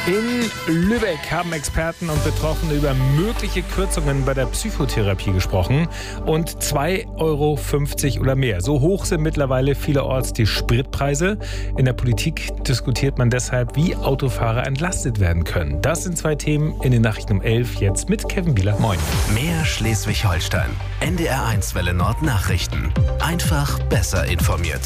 In Lübeck haben Experten und Betroffene über mögliche Kürzungen bei der Psychotherapie gesprochen. Und 2,50 € oder mehr. So hoch sind mittlerweile vielerorts die Spritpreise. In der Politik diskutiert man deshalb, wie Autofahrer entlastet werden können. Das sind zwei Themen in den Nachrichten um 11, jetzt mit Kevin Bieler. Moin. Mehr Schleswig-Holstein. NDR1 Welle Nord Nachrichten. Einfach besser informiert.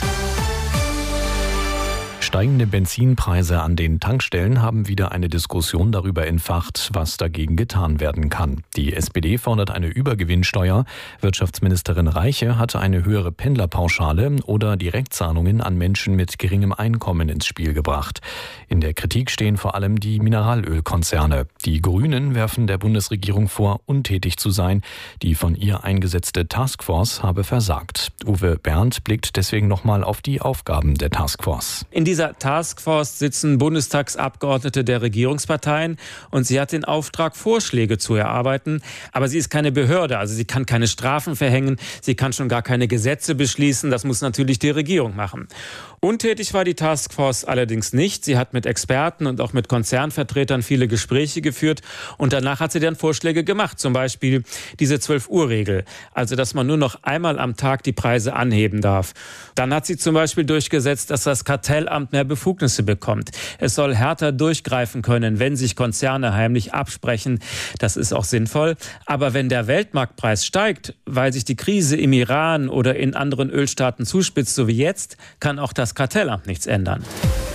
Steigende Benzinpreise an den Tankstellen haben wieder eine Diskussion darüber entfacht, was dagegen getan werden kann. Die SPD fordert eine Übergewinnsteuer. Wirtschaftsministerin Reiche hatte eine höhere Pendlerpauschale oder Direktzahlungen an Menschen mit geringem Einkommen ins Spiel gebracht. In der Kritik stehen vor allem die Mineralölkonzerne. Die Grünen werfen der Bundesregierung vor, untätig zu sein. Die von ihr eingesetzte Taskforce habe versagt. Uwe Berndt blickt deswegen nochmal auf die Aufgaben der Taskforce. In dieser Taskforce sitzen Bundestagsabgeordnete der Regierungsparteien und sie hat den Auftrag, Vorschläge zu erarbeiten. Aber sie ist keine Behörde, also sie kann keine Strafen verhängen, sie kann schon gar keine Gesetze beschließen. Das muss natürlich die Regierung machen. Untätig war die Taskforce allerdings nicht. Sie hat mit Experten und auch mit Konzernvertretern viele Gespräche geführt und danach hat sie dann Vorschläge gemacht. Zum Beispiel diese 12-Uhr-Regel, also dass man nur noch einmal am Tag die Preise anheben darf. Dann hat sie zum Beispiel durchgesetzt, dass das Kartellamt mehr Befugnisse bekommt. Es soll härter durchgreifen können, wenn sich Konzerne heimlich absprechen. Das ist auch sinnvoll. Aber wenn der Weltmarktpreis steigt, weil sich die Krise im Iran oder in anderen Ölstaaten zuspitzt, so wie jetzt, kann auch das Kartellamt nichts ändern.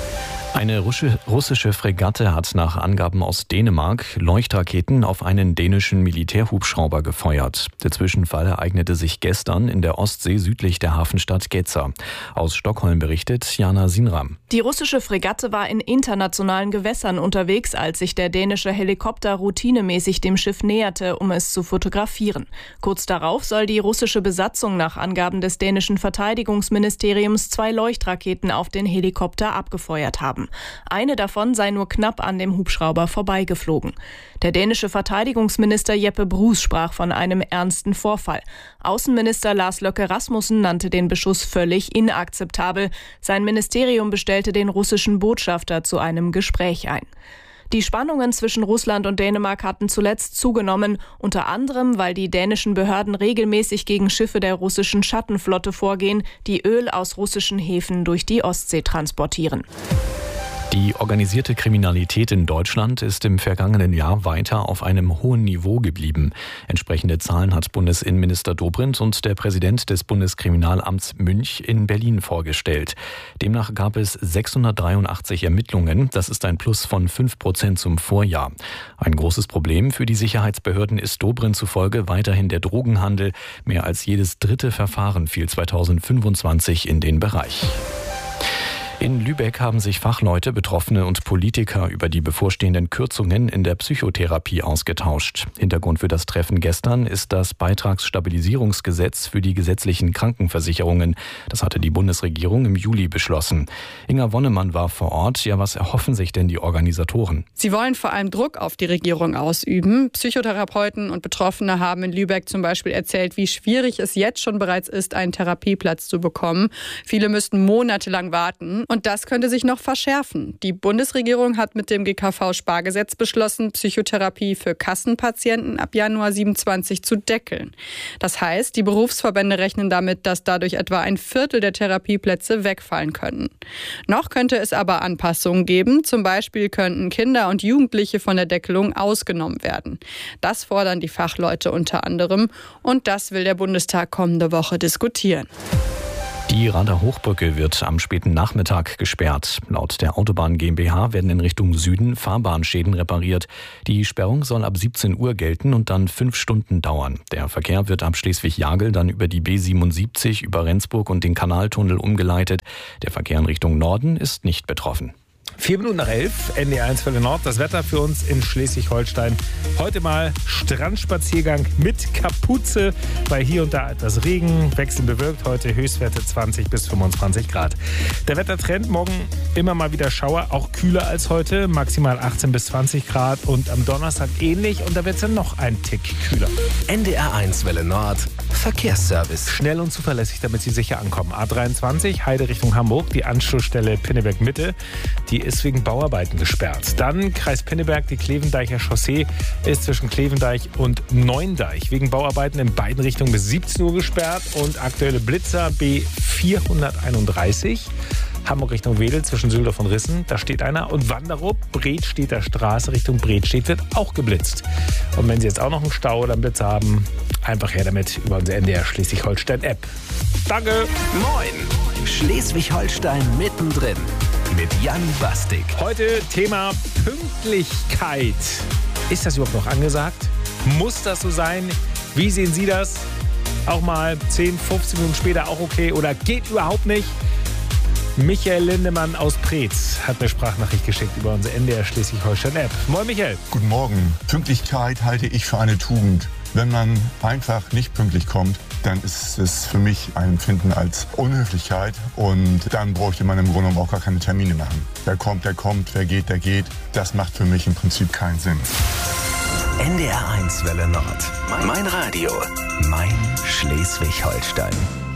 Eine russische Fregatte hat nach Angaben aus Dänemark Leuchtraketen auf einen dänischen Militärhubschrauber gefeuert. Der Zwischenfall ereignete sich gestern in der Ostsee südlich der Hafenstadt Gedser. Aus Stockholm berichtet Jana Sinram. Die russische Fregatte war in internationalen Gewässern unterwegs, als sich der dänische Helikopter routinemäßig dem Schiff näherte, um es zu fotografieren. Kurz darauf soll die russische Besatzung nach Angaben des dänischen Verteidigungsministeriums 2 Leuchtraketen auf den Helikopter abgefeuert haben. Eine davon sei nur knapp an dem Hubschrauber vorbeigeflogen. Der dänische Verteidigungsminister Jeppe Bruus sprach von einem ernsten Vorfall. Außenminister Lars Løkke Rasmussen nannte den Beschuss völlig inakzeptabel. Sein Ministerium bestellte den russischen Botschafter zu einem Gespräch ein. Die Spannungen zwischen Russland und Dänemark hatten zuletzt zugenommen, unter anderem, weil die dänischen Behörden regelmäßig gegen Schiffe der russischen Schattenflotte vorgehen, die Öl aus russischen Häfen durch die Ostsee transportieren. Die organisierte Kriminalität in Deutschland ist im vergangenen Jahr weiter auf einem hohen Niveau geblieben. Entsprechende Zahlen hat Bundesinnenminister Dobrindt und der Präsident des Bundeskriminalamts Münch in Berlin vorgestellt. Demnach gab es 683 Ermittlungen. Das ist ein Plus von 5% zum Vorjahr. Ein großes Problem für die Sicherheitsbehörden ist Dobrindt zufolge weiterhin der Drogenhandel. Mehr als jedes dritte Verfahren fiel 2025 in den Bereich. In Lübeck haben sich Fachleute, Betroffene und Politiker über die bevorstehenden Kürzungen in der Psychotherapie ausgetauscht. Hintergrund für das Treffen gestern ist das Beitragsstabilisierungsgesetz für die gesetzlichen Krankenversicherungen. Das hatte die Bundesregierung im Juli beschlossen. Inga Wonnemann war vor Ort. Ja, was erhoffen sich denn die Organisatoren? Sie wollen vor allem Druck auf die Regierung ausüben. Psychotherapeuten und Betroffene haben in Lübeck zum Beispiel erzählt, wie schwierig es jetzt schon bereits ist, einen Therapieplatz zu bekommen. Viele müssten monatelang warten. Und das könnte sich noch verschärfen. Die Bundesregierung hat mit dem GKV-Spargesetz beschlossen, Psychotherapie für Kassenpatienten ab Januar 27 zu deckeln. Das heißt, die Berufsverbände rechnen damit, dass dadurch etwa 1/4 der Therapieplätze wegfallen können. Noch könnte es aber Anpassungen geben. Zum Beispiel könnten Kinder und Jugendliche von der Deckelung ausgenommen werden. Das fordern die Fachleute unter anderem. Und das will der Bundestag kommende Woche diskutieren. Die Rader Hochbrücke wird am späten Nachmittag gesperrt. Laut der Autobahn GmbH werden in Richtung Süden Fahrbahnschäden repariert. Die Sperrung soll ab 17 Uhr gelten und dann 5 Stunden dauern. Der Verkehr wird ab Schleswig-Jagel dann über die B77, über Rendsburg und den Kanaltunnel umgeleitet. Der Verkehr in Richtung Norden ist nicht betroffen. 4 Minuten nach 11, NDR1 Welle Nord. Das Wetter für uns in Schleswig-Holstein. Heute mal Strandspaziergang mit Kapuze. Bei hier und da etwas Regen. Wechselnd bewölkt. Heute Höchstwerte 20 bis 25 Grad. Der Wettertrend morgen immer mal wieder Schauer. Auch kühler als heute. Maximal 18 bis 20 Grad. Und am Donnerstag ähnlich. Und da wird es dann noch ein Tick kühler. NDR1 Welle Nord. Verkehrsservice. Schnell und zuverlässig, damit Sie sicher ankommen. A23, Heide Richtung Hamburg. Die Anschlussstelle Pinneberg Mitte. Die die ist wegen Bauarbeiten gesperrt. Dann Kreis Pinneberg, die Klevendeicher Chaussee ist zwischen Klevendeich und Neuendeich wegen Bauarbeiten in beiden Richtungen bis 17 Uhr gesperrt. Und aktuelle Blitzer B431. Hamburg Richtung Wedel zwischen Süldorf und Rissen, da steht einer. Und Wanderup, Bredstedter Straße Richtung Bredstedt wird auch geblitzt. Und wenn Sie jetzt auch noch einen Stau oder einen Blitz haben, einfach her damit über unsere NDR Schleswig-Holstein-App. Danke! Moin! Schleswig-Holstein mittendrin mit Jan Bastik. Heute Thema Pünktlichkeit. Ist das überhaupt noch angesagt? Muss das so sein? Wie sehen Sie das? Auch mal 10, 15 Minuten später auch okay oder geht überhaupt nicht? Michael Lindemann aus Preetz hat eine Sprachnachricht geschickt über unsere NDR Schleswig-Holstein-App. Moin Michael. Guten Morgen. Pünktlichkeit halte ich für eine Tugend. Wenn man einfach nicht pünktlich kommt, dann ist es für mich ein Empfinden als Unhöflichkeit und dann bräuchte man im Grunde genommen auch gar keine Termine machen. Wer kommt, der kommt, wer geht, der geht. Das macht für mich im Prinzip keinen Sinn. NDR 1 Welle Nord. Mein Radio. Mein Schleswig-Holstein.